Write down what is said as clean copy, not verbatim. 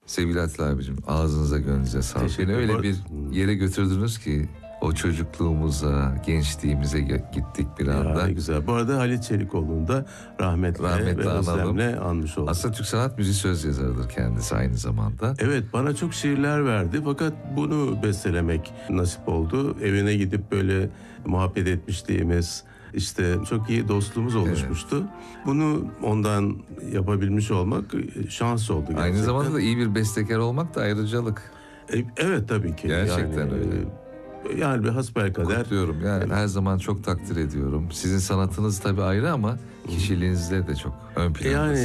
Sevgili Atilla abicim, ağzınıza gönlünüze sağlık. Beni Teşekkür öyle bir ederim. yere götürdünüz ki o çocukluğumuza, gençliğimize gittik bir anda. Ya, ne güzel. Bu arada Halit Çelikoğlu'nu da rahmetle ve analım. özlemle anmış olduk. Aslında Türk sanat müziği söz yazarıdır kendisi aynı zamanda. Evet, bana çok şiirler verdi fakat bunu bestelemek nasip oldu. Evine gidip böyle muhabbet etmişliğimiz, işte çok iyi dostluğumuz oluşmuştu. Bunu ondan yapabilmiş olmak şans oldu gerçekten. Aynı zamanda da iyi bir bestekar olmak da ayrıcalık. Evet, tabii ki. Gerçekten öyle. Yani bir hasbelkader. Kutluyorum. Yani her zaman çok takdir ediyorum. Sizin sanatınız tabii ayrı ama kişiliğinizle de çok ön planda. Yani